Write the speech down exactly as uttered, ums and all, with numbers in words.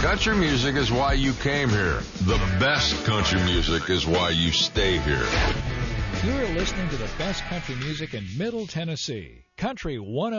Country music is why you came here. The best country music is why you stay here. You're listening to the best country music in Middle Tennessee. Country one oh